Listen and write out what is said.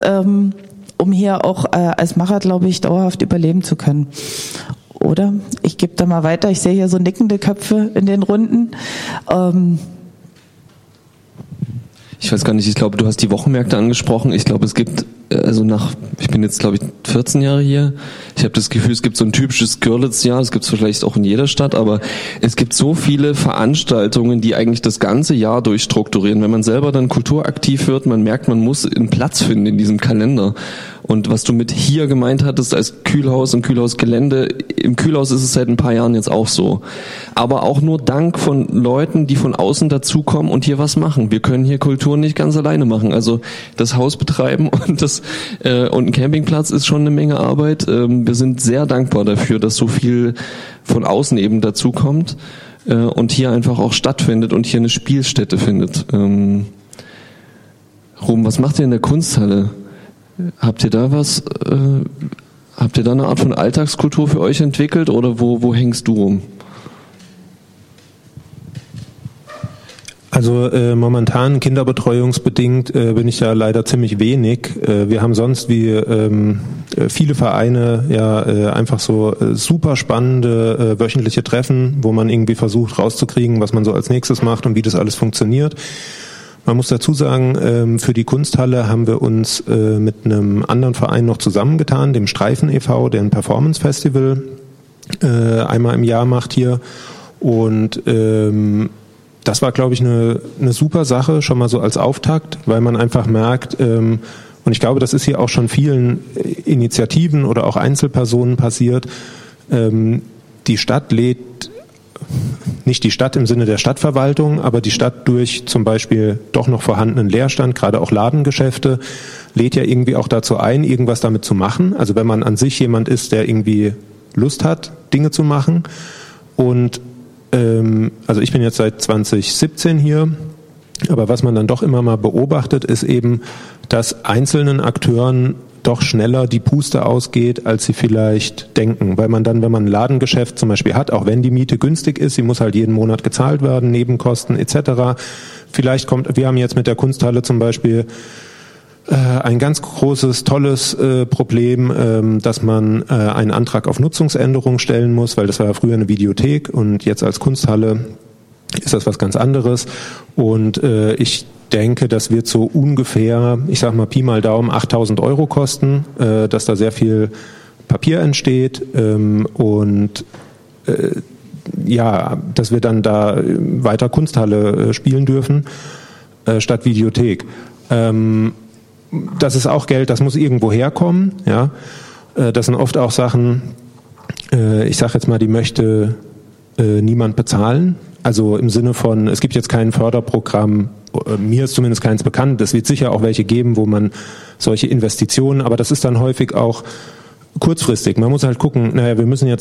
um hier auch als Macher, glaube ich, dauerhaft überleben zu können. Oder? Ich gebe da mal weiter. Ich sehe hier so nickende Köpfe in den Runden. Ich weiß gar nicht, ich glaube, du hast die Wochenmärkte angesprochen. Ich glaube, es gibt, ich bin jetzt, glaube ich, 14 Jahre hier. Ich habe das Gefühl, es gibt so ein typisches Görlitz-Jahr, das gibt es vielleicht auch in jeder Stadt, aber es gibt so viele Veranstaltungen, die eigentlich das ganze Jahr durchstrukturieren. Wenn man selber dann kulturaktiv wird, man merkt, man muss einen Platz finden in diesem Kalender. Und was du mit hier gemeint hattest als Kühlhaus und Kühlhausgelände, im Kühlhaus ist es seit ein paar Jahren jetzt auch so. Aber auch nur dank von Leuten, die von außen dazukommen und hier was machen. Wir können hier Kultur nicht ganz alleine machen. Also das Haus betreiben und ein Campingplatz ist schon eine Menge Arbeit. Wir sind sehr dankbar dafür, dass so viel von außen eben dazukommt und hier einfach auch stattfindet und hier eine Spielstätte findet. Ruben, was macht ihr in der Kunsthalle? Habt ihr da eine Art von Alltagskultur für euch entwickelt oder wo hängst du rum? Also momentan kinderbetreuungsbedingt bin ich da leider ziemlich wenig. Wir haben sonst wie viele Vereine einfach so super spannende wöchentliche Treffen, wo man irgendwie versucht rauszukriegen, was man so als nächstes macht und wie das alles funktioniert. Man muss dazu sagen, für die Kunsthalle haben wir uns mit einem anderen Verein noch zusammengetan, dem Streifen e.V., der ein Performance-Festival einmal im Jahr macht hier. Und das war, glaube ich, eine super Sache, schon mal so als Auftakt, weil man einfach merkt, und ich glaube, das ist hier auch schon vielen Initiativen oder auch Einzelpersonen passiert, die Stadt lädt, nicht die Stadt im Sinne der Stadtverwaltung, aber die Stadt durch zum Beispiel doch noch vorhandenen Leerstand, gerade auch Ladengeschäfte, lädt ja irgendwie auch dazu ein, irgendwas damit zu machen. Also wenn man an sich jemand ist, der irgendwie Lust hat, Dinge zu machen. Und also ich bin jetzt seit 2017 hier, aber was man dann doch immer mal beobachtet, ist eben, dass einzelnen Akteuren doch schneller die Puste ausgeht, als sie vielleicht denken. Weil man dann, wenn man ein Ladengeschäft zum Beispiel hat, auch wenn die Miete günstig ist, sie muss halt jeden Monat gezahlt werden, Nebenkosten etc. Vielleicht wir haben jetzt mit der Kunsthalle zum Beispiel ein ganz großes, tolles Problem, dass man einen Antrag auf Nutzungsänderung stellen muss, weil das war ja früher eine Videothek und jetzt als Kunsthalle ist das was ganz anderes. Und ich denke, das wird so ungefähr, ich sag mal Pi mal Daumen, 8.000 € kosten, dass da sehr viel Papier entsteht und dass wir dann da weiter Kunsthalle spielen dürfen, statt Videothek. Das ist auch Geld, das muss irgendwo herkommen. Ja, das sind oft auch Sachen, ich sage jetzt mal, die möchte niemand bezahlen. Also im Sinne von, es gibt jetzt kein Förderprogramm, mir ist zumindest keins bekannt. Es wird sicher auch welche geben, wo man solche Investitionen, aber das ist dann häufig auch kurzfristig. Man muss halt gucken, wir müssen jetzt